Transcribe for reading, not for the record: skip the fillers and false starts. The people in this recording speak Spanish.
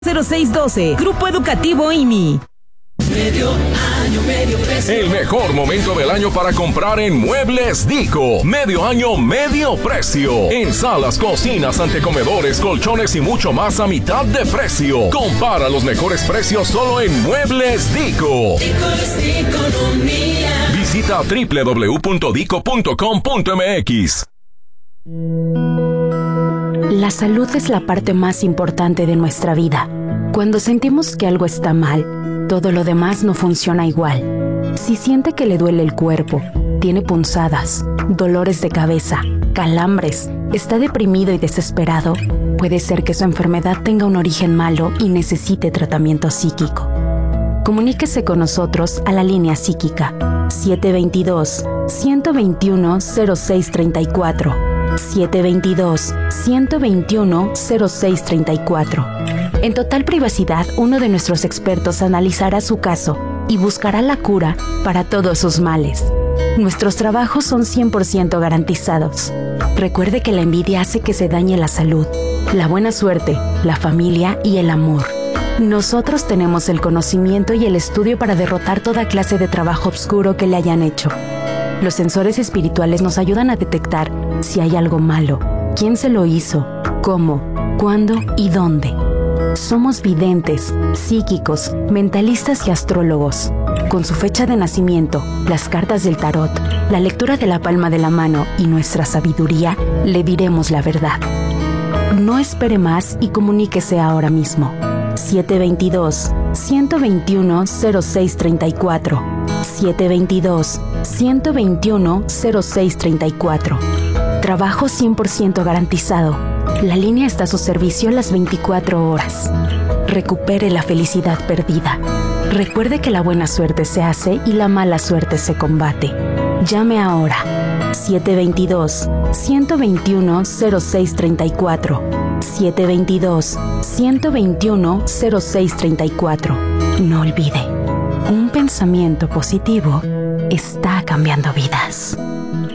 0612, Grupo Educativo IMI. Medio año, medio precio. El mejor momento del año para comprar en Muebles Dico. Medio año, medio precio. En salas, cocinas, antecomedores, colchones y mucho más a mitad de precio. Compara los mejores precios solo en Muebles Dico. Dico es economía. Visita www.dico.com.mx. La salud es la parte más importante de nuestra vida. Cuando sentimos que algo está mal, todo lo demás no funciona igual. Si siente que le duele el cuerpo, tiene punzadas, dolores de cabeza, calambres, está deprimido y desesperado, puede ser que su enfermedad tenga un origen malo y necesite tratamiento psíquico. Comuníquese con nosotros a la línea psíquica 722-121-0634. 722-121-0634. En total privacidad, uno de nuestros expertos analizará su caso y buscará la cura para todos sus males. Nuestros trabajos son 100% garantizados. Recuerde que la envidia hace que se dañe la salud, la buena suerte, la familia y el amor. Nosotros tenemos el conocimiento y el estudio para derrotar toda clase de trabajo oscuro que le hayan hecho. Los sensores espirituales nos ayudan a detectar si hay algo malo, quién se lo hizo, cómo, cuándo y dónde. Somos videntes, psíquicos, mentalistas y astrólogos. Con su fecha de nacimiento, las cartas del tarot, la lectura de la palma de la mano y nuestra sabiduría, le diremos la verdad. No espere más y comuníquese ahora mismo. 722-121-0634. 722-121-0634. Trabajo 100% garantizado. La línea está a su servicio las 24 horas. Recupere la felicidad perdida. Recuerde que la buena suerte se hace y la mala suerte se combate. Llame ahora. 722-121-0634. 722-121-0634. No olvide, un pensamiento positivo está cambiando vidas.